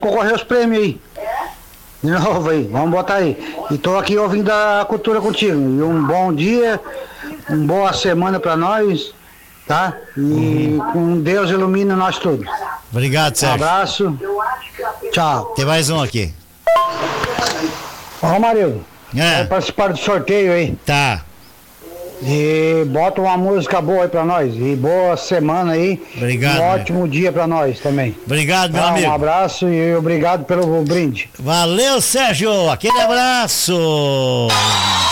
concorrer os prêmios aí. De novo aí, vamos botar aí. E tô aqui ouvindo a cultura contigo. E um bom dia, uma boa semana pra nós, tá? E com Deus ilumina nós todos. Obrigado, Sérgio. Um abraço. Tchau. Tem mais um aqui. Ó, Marildo. Vai participar do sorteio aí. Tá. E bota uma música boa aí pra nós. E boa semana aí. Obrigado. Um ótimo dia pra nós também. Obrigado, meu amigo. Um abraço e obrigado pelo brinde. Valeu, Sérgio. Aquele abraço.